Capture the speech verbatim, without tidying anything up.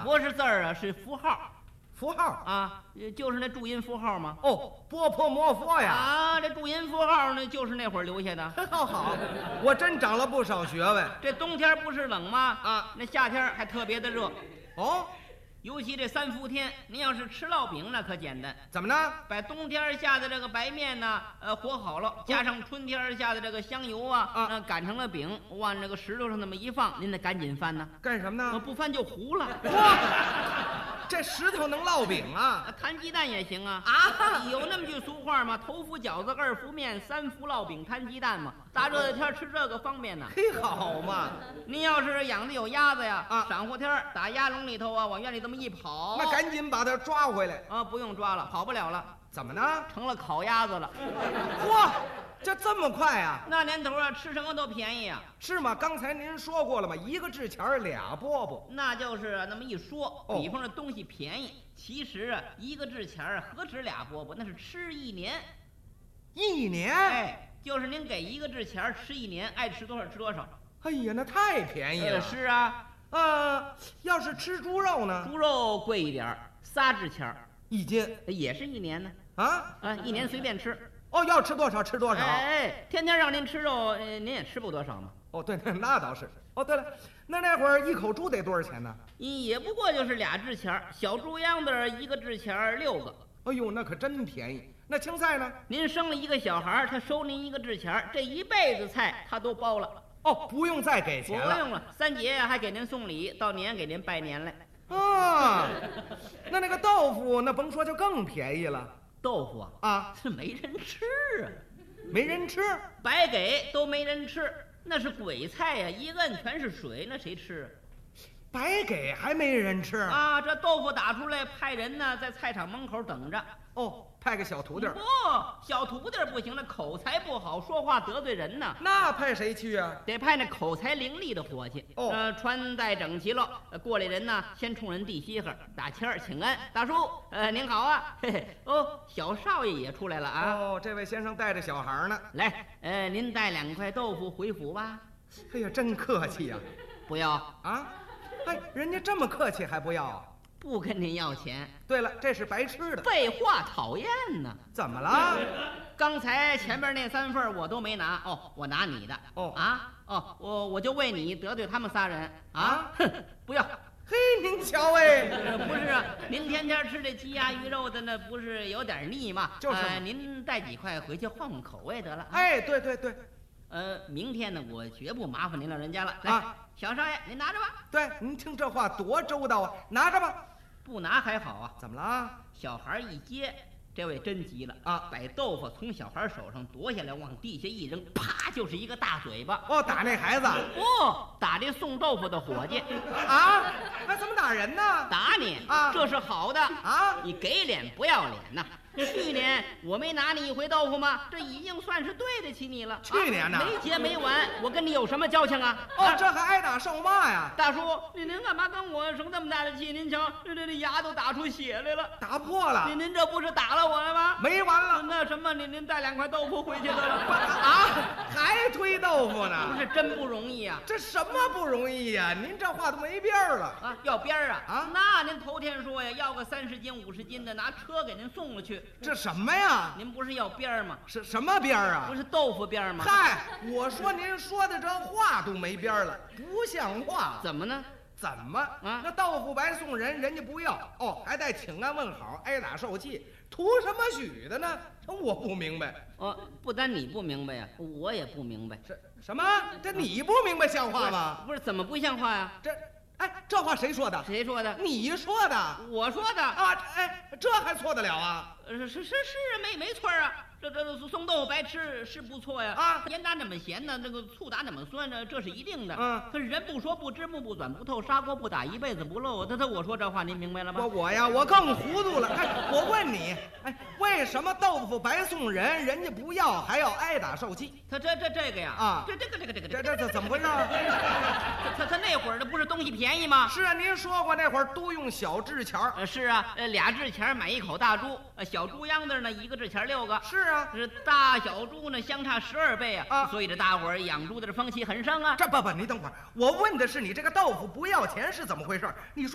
不是字儿啊，是符号。 符号啊，就是那注音符号吗？ 哦，波破摩佛呀！ 啊，这注音符号呢，就是那会儿留下的。 好好，我真长了不少学问。 这冬天不是冷吗？ 啊， 那夏天还特别的热。 哦， 尤其这三伏天，您要是吃烙饼那可简单。 怎么呢？ 把冬天下的这个白面呢，呃，和好了，加上春天下的这个香油啊，啊、呃，擀成了饼，往这个石头上那么一放，您得赶紧翻呢。 干什么呢？ 呃、不翻就糊了。 哇，这石头能烙饼啊？ 摊鸡蛋也行啊！ 啊， 有那么句俗话吗？头伏饺子，二伏面，三伏烙饼，摊鸡蛋嘛。大热的天吃这个方便呢。 嘿，好嘛！ 您要是养的有鸭子呀， 啊， 晌午天打鸭笼里头啊，往院里这么一跑， 那赶紧把它抓回来啊！不用抓了，跑不了了。 怎么呢？ 成了烤鸭子了。 嚯！这这么快啊？ 那年头啊，吃什么都便宜啊。 是吗？刚才您说过了吗？一个制钱俩饽饽。 那就是那么一说， 哦、 比方这东西便宜，其实啊，一个制钱何止俩饽饽，那是吃一年。 一年？ 哎，就是您给一个制钱吃一年，爱吃多少吃多少。 哎呀，那太便宜了。 呃、是啊。 呃，要是吃猪肉呢？ 猪肉贵一点，仨制钱一斤， 也是一年呢。 啊啊，一年随便吃。 哦，要吃多少吃多少。 哎，天天让您吃肉，呃、您也吃不多少嘛。 哦，对，那倒是。哦，对了，那那会儿一口猪得多少钱呢？ 也不过就是俩制钱，小猪秧子一个制钱六个。 哎呦，那可真便宜。那青菜呢？ 您生了一个小孩，他收您一个制钱，这一辈子菜他都包了。 哦，不用再给钱了。 不用了，三节还给您送礼，到年给您拜年来。 啊，那那个豆腐，那甭说就更便宜了。 豆腐啊， 啊， 是没人吃啊， 没人吃， 白给都没人吃，那是鬼菜呀、啊！一摁全是水，那谁吃？ 白给还没人吃啊！这豆腐打出来，派人呢在菜场门口等着。 哦，派个小徒弟。 不，小徒弟不行，那口才不好，说话得罪人呢。 那派谁去啊？ 得派那口才伶俐的伙计。 哦， 呃，穿戴整齐了，过来人呢，先冲人递稀罕，打签儿请安，大叔，呃，您好啊，嘿嘿。哦，小少爷也出来了啊。 哦，这位先生带着小孩呢。 来，呃，您带两块豆腐回府吧。 哎呀，真客气呀、啊！ 不要啊？哎，人家这么客气还不要啊？ 不跟您要钱。 对了，这是白吃的。 废话，讨厌呢。 怎么了？ 刚才前边那三份我都没拿。哦，我拿你的。 哦啊哦，我我就为你得罪他们仨人啊！哼，不要。 嘿，您瞧哎， 呃、不是啊，您天天吃这鸡鸭鱼肉的，那不是有点腻吗？ 就是、 呃，您带几块回去换换口味得了。 哎，对对对。 呃，明天呢，我绝不麻烦您老人家了。来， 啊、 小少爷，您拿着吧。 对，您听这话多周到啊！拿着吧。 不拿还好啊。 怎么了？ 小孩一接，这位真急了啊！ 把豆腐从小孩手上夺下来，往地下一扔，啪，就是一个大嘴巴。 哦，打那孩子？ 不，打这送豆腐的伙计。 啊？那怎么打人呢？ 打你啊！ 这是好的啊！ 你给脸不要脸呐！去年我没拿你一回豆腐吗？这已经算是对得起你了。 去年呢？ 啊、没结没完，我跟你有什么交情啊？ 哦，这还挨打受骂呀！ 大叔，您您干嘛跟我生这么大的气？您瞧，这这这牙都打出血来了， 打破了。 您您这不是打了我了吗？ 没完了。 那什么，您您带两块豆腐回去得了。 啊，还推豆腐呢？ 不是真不容易啊！ 这什么不容易呀、啊？您这话都没边儿了啊！要边儿啊？ 啊， 那您头天说呀，要个三十斤、五十斤的，拿车给您送了去。 这什么呀？ 您不是要边儿吗？ 是什么边儿啊？ 不是豆腐边儿吗？ 嗨，我说您说的这话都没边儿了，不像话。 怎么呢？ 怎么啊？ 那豆腐白送人，人家不要哦，还带请安问好，挨打受气，图什么许的呢？我不明白。 哦，不单你不明白呀，我也不明白。 什什么？这你不明白像话吗？ 不是，怎么不像话呀？ 这。哎，这话谁说的？ 谁说的？ 你说的。 我说的啊！哎，这还错得了啊？ 是是是是，没没错啊。这这送豆腐白吃是不错呀。 啊， 盐打那么咸呢，那个醋打那么酸呢，这是一定的。 嗯， 可是人不说不知，目不转不透，砂锅不打一辈子不漏。他他我说这话您明白了吗？ 我我呀，我更糊涂了。哎，我问你，哎，为什么豆腐白送人，人家不要还要挨打受气？ 他这这这个呀， 啊， 这这个这个这个这这这怎么回事？ 他他那会儿的不是东西便宜吗？ 是啊，您说过那会儿都用小制钱儿。 呃，是啊，呃，俩制钱买一口大猪，呃，小猪秧子呢一个制钱六个。 是啊， 是大小猪呢相差十二倍啊， 啊， 所以这大伙儿养猪的这风气很盛啊。 这不不，你等会儿，我问的是你这个豆腐不要钱是怎么回事？你说。